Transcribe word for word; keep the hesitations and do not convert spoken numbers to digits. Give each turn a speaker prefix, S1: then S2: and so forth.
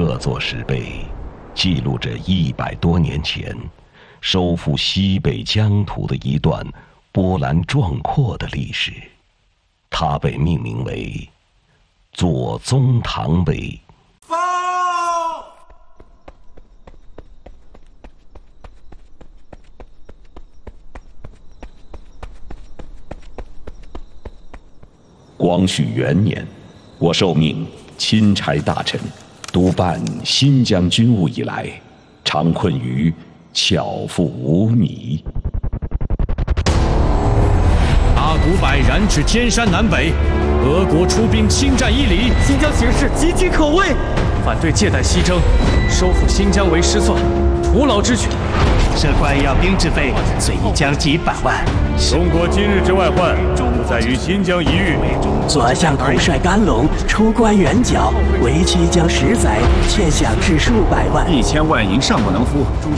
S1: 刻作石碑，记录着一百多年前收复西北疆土的一段波澜壮阔的历史。它被命名为左宗棠碑。光绪元年，我受命钦差大臣，督办新疆军务以来，常困于巧妇无米。
S2: 大鼓百燃至天山南北，俄国出兵侵占伊犁，
S3: 新疆形势岌岌可危。
S2: 反对借贷西征，收复新疆为失算，徒劳之举。
S3: 涉官要兵之费，虽已将几百万。
S4: 中国今日之外患，不在于新疆一隅。
S3: 左相统帅甘龙出关援剿，为期将十载，欠饷至数百万。
S5: 一千万银尚不能付。